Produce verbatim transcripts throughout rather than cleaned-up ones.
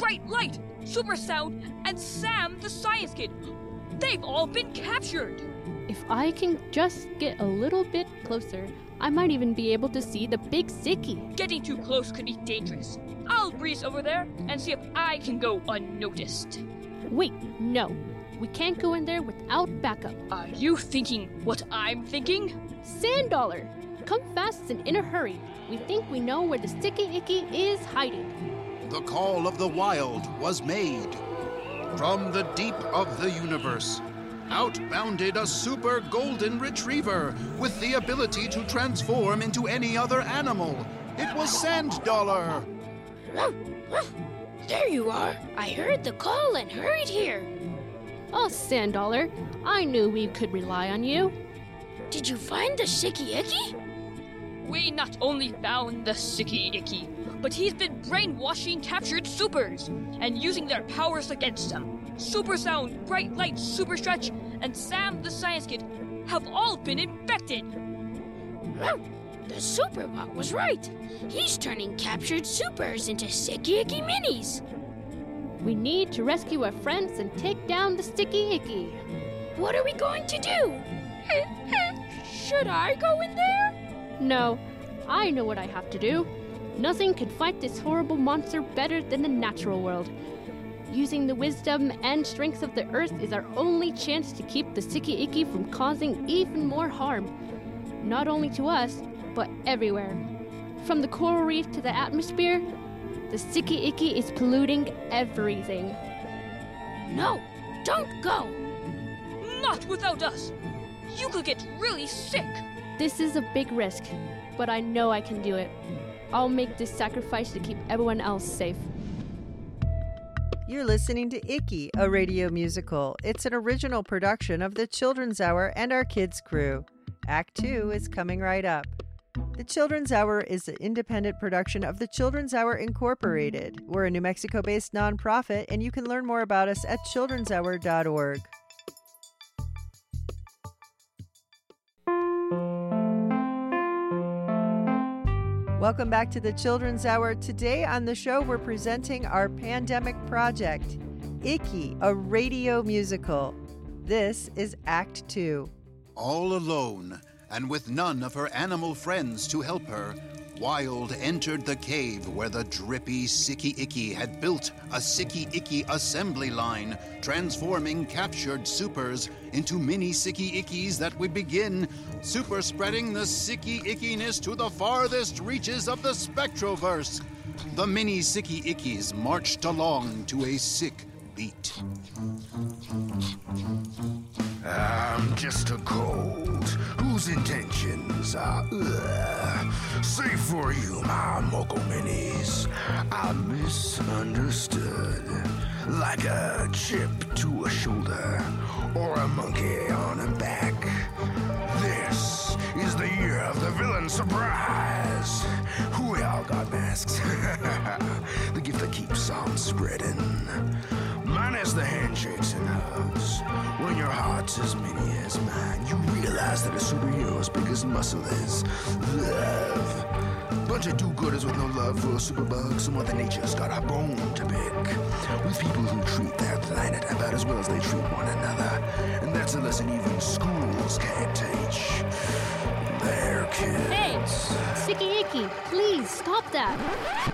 Bright Light, Super Sound, and Sam the Science Kid. They've all been captured. If I can just get a little bit closer, I might even be able to see the big Sicky. Getting too close could be dangerous. I'll breeze over there and see if I can go unnoticed. Wait, no. We can't go in there without backup. Are you thinking what I'm thinking? Sand Dollar, come fast and in a hurry. We think we know where the Sticky Icky is hiding. The call of the wild was made. From the deep of the universe, out bounded a super golden retriever with the ability to transform into any other animal. It was Sand Dollar. There you are. I heard the call and hurried here. Oh, Sand Dollar, I knew we could rely on you. Did you find the Sicky Icky? We not only found the Sicky Icky, but he's been brainwashing captured supers and using their powers against them. Super Sound, Bright Light, Super Stretch, and Sam the Science Kid have all been infected. The Superbot was right. He's turning captured supers into Sicky Icky minis. We need to rescue our friends and take down the Sticky Icky. What are we going to do? Should I go in there? No, I know what I have to do. Nothing can fight this horrible monster better than the natural world. Using the wisdom and strength of the earth is our only chance to keep the Sticky Icky from causing even more harm. Not only to us, but everywhere. From the coral reef to the atmosphere, the Sticky Icky is polluting everything. No, don't go. Not without us. You could get really sick. This is a big risk, but I know I can do it. I'll make this sacrifice to keep everyone else safe. You're listening to Icky, a radio musical. It's an original production of the Children's Hour and our kids' crew. Act two is coming right up. The Children's Hour is an independent production of the Children's Hour Incorporated. We're a New Mexico-based nonprofit, and you can learn more about us at children's hour dot org. Welcome back to the Children's Hour. Today on the show, we're presenting our pandemic project, Icky, a radio musical. This is Act Two. All alone, and with none of her animal friends to help her, Wild entered the cave where the drippy Sicky Icky had built a Sicky Icky assembly line, transforming captured supers into mini Sicky Ickies that would begin super spreading the Sicky Ickiness to the farthest reaches of the Spectroverse. The mini Sicky Ickies marched along to a sick beat. I'm just a cold whose intentions are ugh. Safe for you, my Moco Minis. I'm misunderstood, like a chip to a shoulder or a monkey on a back. This is the year of the villain surprise. We all got masks. The gift that keeps on spreading. Minus the handshakes and hugs. When your heart's as many as mine, you realize that a superhero's biggest muscle is love. Bunch of do-gooders with no love for a superbug. Someone that nature's got a bone to pick. With people who treat their planet about as well as they treat one another. And that's a lesson even schools can't teach their kids. Hey, Sticky Icky, please stop that.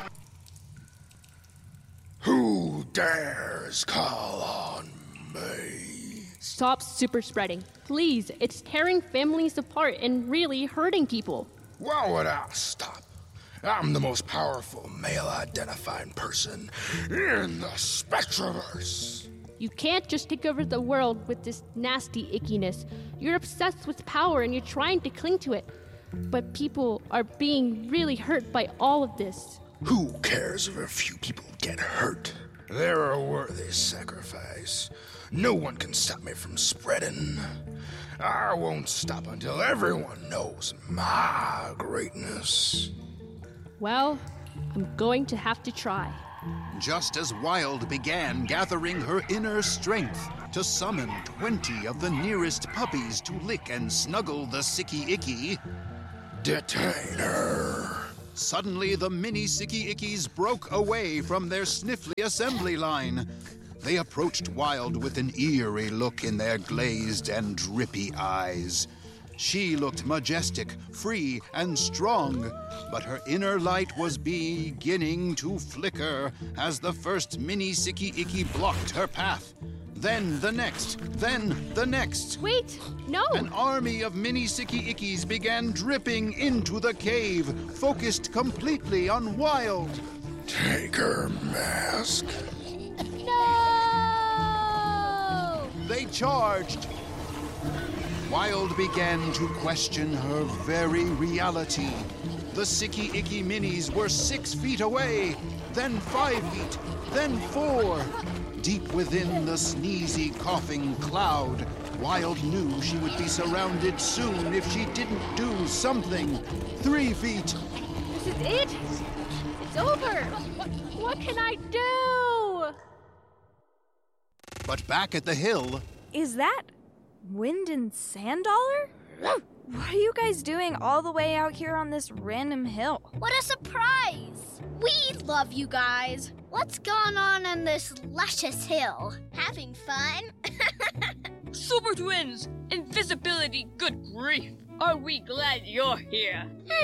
Who dares call on me? Stop super spreading. Please, it's tearing families apart and really hurting people. Why would I stop? I'm the most powerful male-identifying person in the Spectroverse. You can't just take over the world with this nasty ickiness. You're obsessed with power and you're trying to cling to it. But people are being really hurt by all of this. Who cares if a few people get hurt? They're a worthy sacrifice. No one can stop me from spreading. I won't stop until everyone knows my greatness. Well, I'm going to have to try. Just as Wild began gathering her inner strength to summon twenty of the nearest puppies to lick and snuggle the Sicky Icky, Detain her. Suddenly, the mini Sicky Ickies broke away from their sniffly assembly line. They approached Wild with an eerie look in their glazed and drippy eyes. She looked majestic, free, and strong, but her inner light was beginning to flicker as the first mini Sicky Icky blocked her path. Then the next, then the next. Wait, no! An army of mini Sicky Ickies began dripping into the cave, focused completely on Wild. Take her mask. No! They charged. Wild began to question her very reality. The Sicky Icky Minis were six feet away, then five feet, then four. Deep within the sneezy, coughing cloud, Wild knew she would be surrounded soon if she didn't do something. Three feet. This is it! It's over! What can I do? But back at the hill, Is that Wind and Sand Dollar? What are you guys doing all the way out here on this random hill? What a surprise! We love you guys. What's going on on this luscious hill? Having fun? Super Twins! Invisibility, good grief! Are we glad you're here?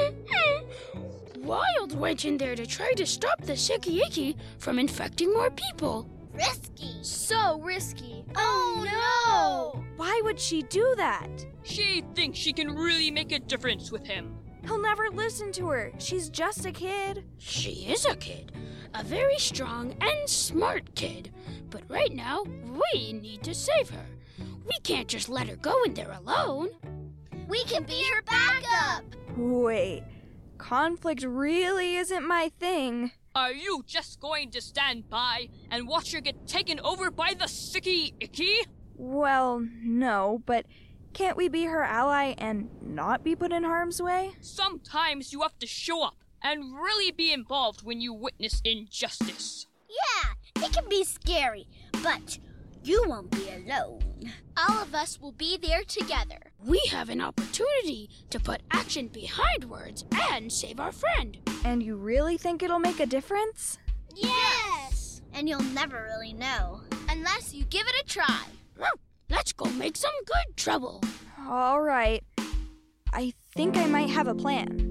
Wild went in there to try to stop the Sicky Icky from infecting more people. Risky. So risky. Oh no! Why would she do that? She thinks she can really make a difference with him. He'll never listen to her. She's just a kid. She is a kid. A very strong and smart kid. But right now, we need to save her. We can't just let her go in there alone. We can be her backup. Wait, conflict really isn't my thing. Are you just going to stand by and watch her get taken over by the Sicky Icky? Well, no, but can't we be her ally and not be put in harm's way? Sometimes you have to show up and really be involved when you witness injustice. Yeah, it can be scary, but you won't be alone. All of us will be there together. We have an opportunity to put action behind words and save our friend. And you really think it'll make a difference? Yes! And you'll never really know, unless you give it a try. Let's go make some good trouble. All right. I think I might have a plan.